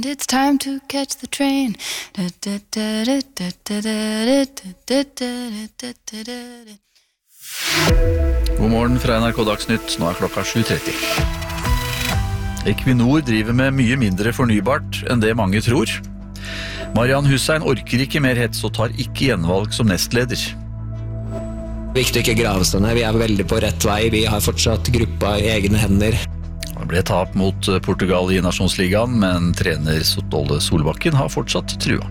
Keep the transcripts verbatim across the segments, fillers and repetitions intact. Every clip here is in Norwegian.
It's time to catch the train. God morgen fra N R K Dagsnytt, nå er klokka sju tretti. Equinor driver med mye mindre fornybart enn det mange tror. Mariann Hussein orker ikke mer hets og tar ikke gjenvalg som nestleder. Viktig ikke grave seg ned, vi er veldig på rett vei, vi har fortsatt gruppa i egne hender. Det ble tap mot Portugal i Nasjonsligaen, men trener Ståle Solbakken har fortsatt trua.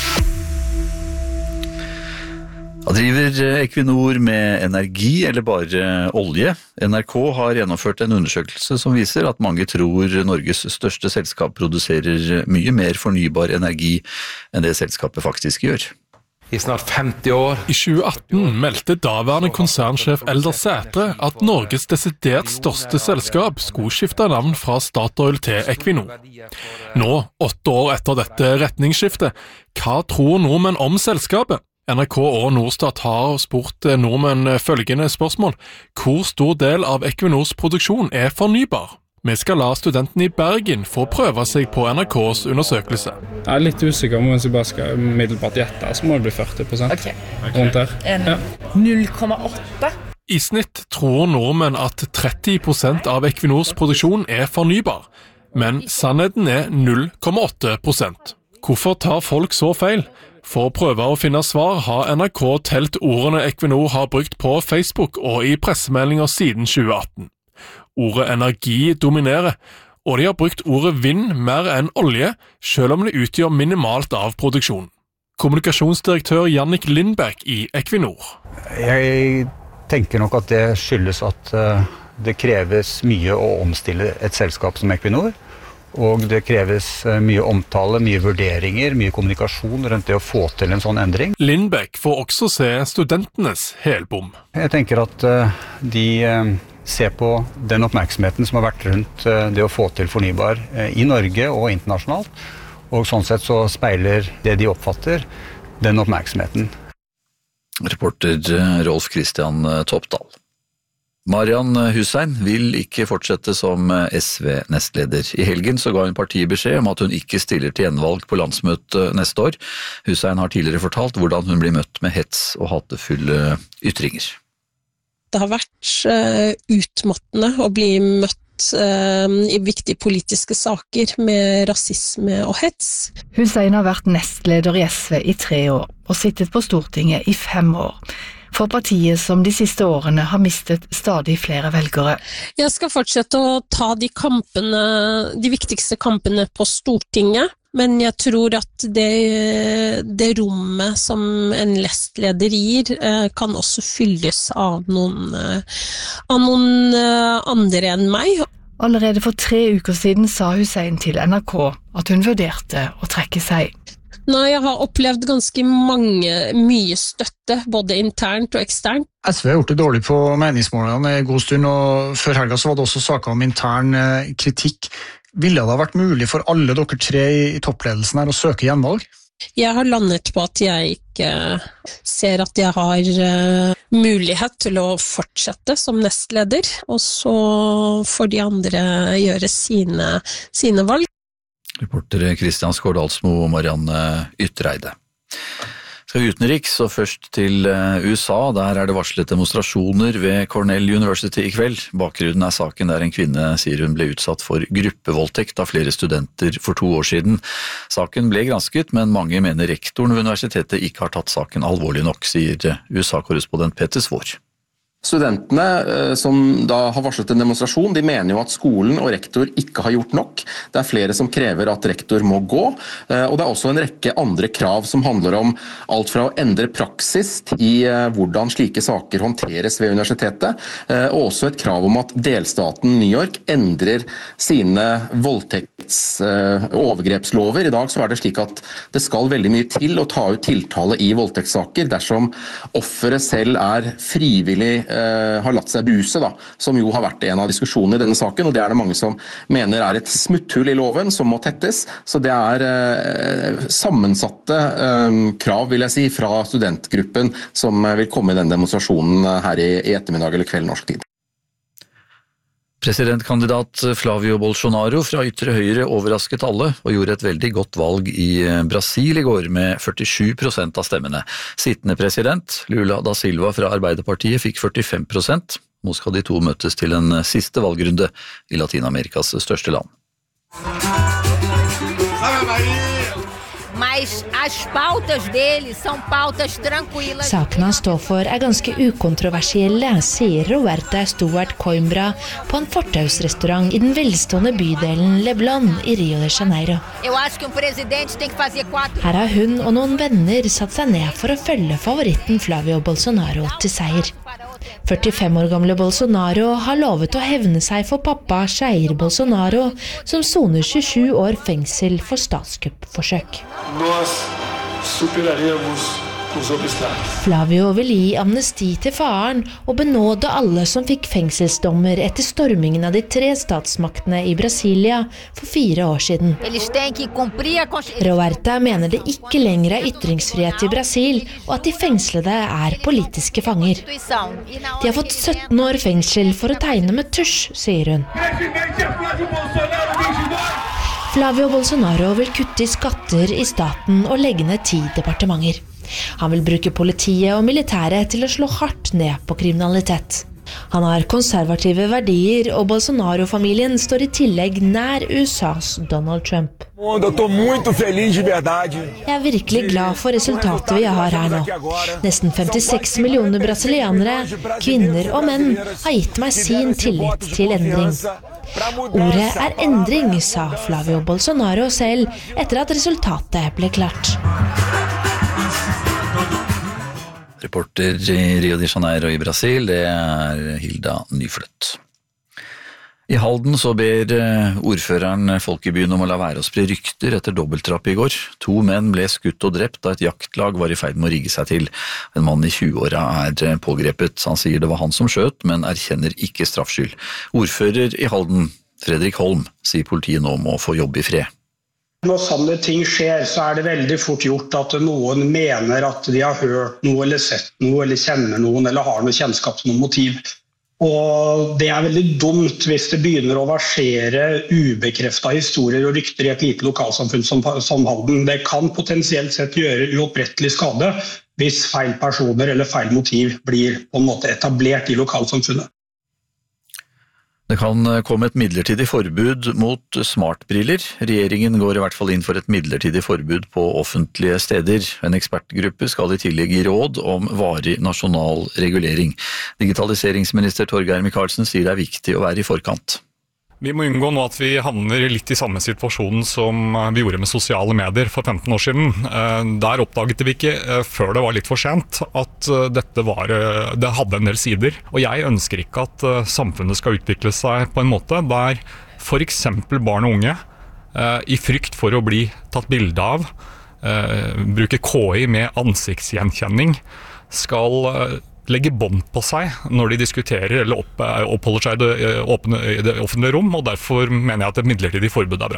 Da driver Equinor med energi eller bare olje. N R K har gjennomført en undersøkelse som viser at mange tror Norges største selskap produserer mye mer fornybar energi enn det selskapet faktisk gjør. I snart femti år. I tjue atten meldte daværende konsernsjef Eldar Sætre at Norges desidert største selskap skulle skifte navn fra Statoil til Equinor. Nå, åtte år etter dette retningsskiftet, hva tror nordmenn om selskapet? N R K og Norstat har spurt nordmenn følgende spørsmål. Hvor stor del av Equinors produksjon er fornybar? Vi skal la studenten i Bergen få prøve seg på N R K's undersøkelse. Jeg er litt usikker om hvis jeg bare skal middelbart gjette, så må det bli førti prosent. Ok. Rundt der. Ja. null komma åtte. I snitt tror nordmenn at tretti prosent av Equinors produksjon er fornybar, men sannheten er null komma åtte prosent. Hvorfor tar folk så feil? For å prøve å finne svar har N R K telt ordene Equinor har brukt på Facebook og i pressemeldinger siden tjue atten. Ordet energi dominerer, og de har brukt ordet vind mer enn olje, selv om det utgjør minimalt av produksjonen. Kommunikasjonsdirektør Jannik Lindberg i Equinor. Jeg tenker nok at det skyldes at det kreves mye å omstille et selskap som Equinor, og det kreves mye omtale, mye vurderinger, mye kommunikasjon rundt det å få til en sånn endring. Lindberg får også se studentenes helbom. Jeg tenker at de ser på den oppmerksomheten som har vært rundt det å få til fornybar i Norge og internasjonalt, og sånn sett så speiler det de oppfatter den oppmerksomheten. Reporter Rolf Christian Toppdal. Mariann Hussein vil ikke fortsette som S V-nestleder. I helgen så ga hun partiet beskjed om at hun ikke stiller til gjenvalg på landsmøtet neste år. Hussein har tidligere fortalt hvordan hun blir møtt med hets og hatefulle ytringer. Det har vært uh, utmattende å bli møtt uh, i viktige politiske saker med rasisme og hets. Hussein har vært nestleder i S V i tre år og sittet på Stortinget i fem år. For partiet som de siste årene har mistet stadig flere velgere. Jeg skal fortsette å ta de kampene, de viktigste kampene på Stortinget, men jeg tror at det, det rommet som en nestleder gir, kan også fylles av noen, av noen andre enn meg. Allerede for tre uker siden sa Hussein til N R K at hun vurderte å trekke seg. Nei, jeg har opplevd ganske mange, mye støtte, både internt og eksternt. S V har gjort det dårlig på meningsmålene en god stund, og før helga så var det også saker om intern kritikk. Ville det ha vært mulig for alle dere tre i toppledelsen her å søke gjenvalg? Jeg har landet på at jeg ikke ser at jeg har mulighet til å fortsette som nestleder, og så får de andre gjøre sine, sine valg. Reporter Kristian Skårdalsmo og Marianne Ytreide. Skal vi utenriks, og først til U S A. Der er det varslet demonstrasjoner ved Cornell University i kveld. Bakgrunnen er saken der en kvinne sier hun ble utsatt for gruppevoldtekt av flere studenter for to år siden. Saken ble gransket, men mange mener rektoren ved universitetet ikke har tatt saken alvorlig nok, sier U S A-korrespondent Peter Svår. Studentene som da har varslet en demonstrasjon, de mener jo at skolen og rektor ikke har gjort nok. Det er flere som krever at rektor må gå, og det er også en rekke andre krav som handler om alt fra å endre praksis i hvordan slike saker håndteres ved universitetet, og også et krav om at delstaten New York endrer sine voldtekts- og overgrepslover. I dag så er det slik at det skal veldig mye til å ta ut tiltale i voldtektssaker dersom offeret selv er frivillig har latt seg buse, da, som jo har vært en av diskusjonene i denne saken, og det er det mange som mener er et smutthull i loven som må tettes, så det er eh, sammensatte eh, krav, vil jeg si, fra studentgruppen som vil komme i den demonstrasjonen her i, i ettermiddag eller kveld norsk tid. Presidentkandidat Flavio Bolsonaro fra ytre høyre overrasket alle og gjorde et veldig godt valg i Brasil i går med førtisju prosent av stemmene. Sittende president Lula da Silva fra Arbeiderpartiet fikk førtifem prosent. Nå skal de to møtes til en siste valgrunde i Latin-Amerikas største land. Mas as pautas dele são pautas tranquilas. Sakene han står for er ganske ukontroversielle, sier Roberta Stuart Coimbra på en fortausrestaurant i den velstående bydelen Leblon i Rio de Janeiro. Eu acho que um presidente tem que fazer quatro. Her har hun og noen venner satt seg ned for å følge favoritten Flavio Bolsonaro til seier. førtifem år gamle Bolsonaro har lovet å hevne seg for pappa Jair Bolsonaro, som soner tjuesju år fengsel for statskuppforsøk. Nós superaremos os obstáculos. Flavio vil gi amnesti til faren og benåde alle som fikk fengselsdommer etter stormingen av de tre statsmaktene i Brasilia for fire år siden. Eles têm que cumprir a Roberta mener det ikke lenger er ytringsfrihet i Brasil, og at de fengslede er politiske fanger. De har fått sytten år fengsel for å tegne med tusj, sier hun. Flavio Bolsonaro vil kutte i skatter i staten og legge ned ti departementer. Han vil bruke politiet og militæret til å slå hardt ned på kriminalitet. Han har konservative verdier, og Bolsonaro-familien står i tillegg nær U S A's Donald Trump. Eu tô muito feliz de verdade. Jeg er virkelig glad for resultatet vi har her nå. Nesten femtiseks millioner brasilianere, kvinner og menn, har gitt meg sin tillit til endring. Ordet er endring, sa Flavio Bolsonaro selv etter at resultatet ble klart. Reporter i Rio de Janeiro i Brasil, det er Hilda Nyfløtt. I Halden så ber ordføreren folk i byen om å la være å spre rykter etter dobbeltdrap i går. To menn ble skutt og drept da et jaktlag var i ferd med å rigge seg til. En mann i tjueåra er pågrepet. Han sier det var han som skjøt, men erkjenner ikke straffskyld. Ordfører i Halden, Fredrik Holm, sier politiet nå må få jobbe i fred. Når sånne ting skjer, så er det veldig fort gjort at noen mener at de har hørt noe eller sett noe, eller kjenner noen, eller har noe kjennskap til noen motiv. Og det er veldig dumt hvis det begynner å versere ubekreftet historier og rykter i et lite lokalsamfunn som, som Halden. Det kan potensielt sett gjøre uopprettelig skade hvis feil personer eller feil motiv blir på en måte etablert i lokalsamfunnet. Det kan komme et midlertidig forbud mot smartbriller. Regjeringen går i hvert fall inn for et midlertidig forbud på offentlige steder. En ekspertgruppe skal i tillegg gi råd om varig nasjonal regulering. Digitaliseringsminister Torgeir Micaelsen sier det er viktig å være i forkant. Vi må unngå nå at vi havner litt i samme situasjonen som vi gjorde med sosiale medier for femten år siden. Der oppdaget vi ikke, før det var litt for sent, at dette var, det hadde en del sider. Og jeg ønsker ikke at samfunnet skal utvikle seg på en måte der for eksempel barn og unge, i frykt for å bli tatt bilde av, bruke K I med ansiktsgjenkjenning, skal legge bånd på seg når de diskuterer eller opp, oppholder seg i det, åpne, i det offentlige rom, og derfor mener jeg at et midlertidig forbud er bra.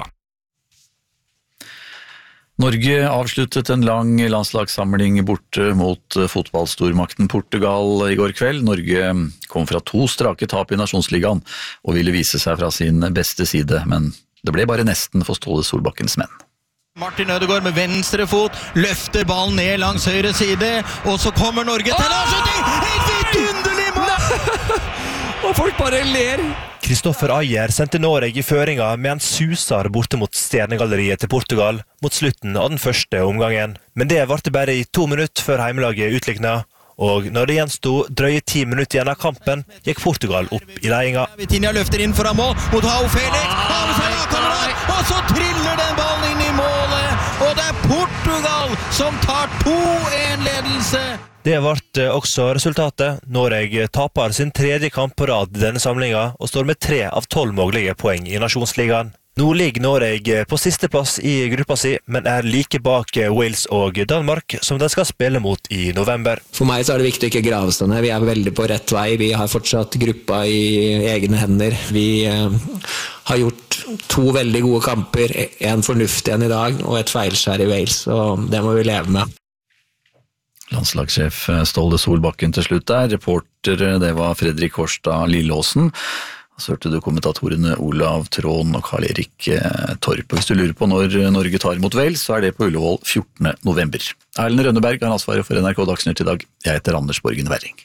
Norge avsluttet en lang landslagssamling borte mot fotballstormakten Portugal i går kveld. Norge kom fra to strake tap i Nasjonsligaen og ville vise seg fra sin beste side, men det ble bare nesten for Ståle Solbakkens menn. Martin Ødegaard med venstre fot, løfter ballen ned langs høyre side, og så kommer Norge til avslutning! Helt vidunderlig mål! Og folk bare ler. Kristoffer Ajer sendte Norge i føringa med en susar borte mot stjernegalleriet til Portugal mot slutten av den første omgangen. Men det varte bare i to minutter før heimelaget utlikna. Og når det gjenstod drøye ti minutter igjen av kampen, gikk Portugal opp i ledelsen. Vitinha løfter inn foran mål mot João Felix, og så triller den ballen inn i målet, og det er Portugal som tar to en-ledelse. Det ble også resultatet. Norge taper sin tredje kamp på rad i denne samlingen, og står med tre av tolv mulige poeng i Nasjonsligaen. Nå ligger Norge på siste plass i gruppa si, men er like bak Wales og Danmark, som de skal spille mot i november. For meg så er det viktig å ikke grave oss ned. Vi er veldig på rett vei. Vi har fortsatt gruppa i egne hender. Vi eh, har gjort to veldig gode kamper, en fornuftig en i dag, og et feilskjær i Wales, og det må vi leve med. Landslagssjef Ståle Solbakken til slutt der. Reporter, det var Fredrik Horstad Lillåsen. Så hørte du kommentatorene Olav Trån og Karl-Erik Torp. Og hvis du lurer på når Norge tar imot Wales, så er det på Ullevål fjortende november. Erlend Rønneberg har ansvaret for N R K Dagsnytt i dag. Jeg heter Anders Borgen Werring.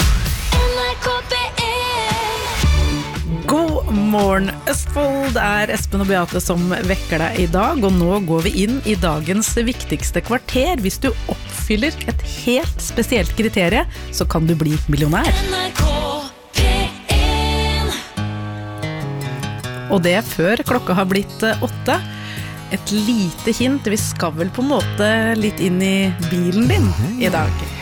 God morgen, Østfold. Det er Espen og Beate som vekker deg i dag, og nå går vi inn i dagens viktigste kvarter. Hvis du oppfyller et helt spesielt kriterie, så kan du bli millionær. Og det før klokka har blitt åtte. Et lite hint, vi skal vel på en måte litt inn i bilen din i dag.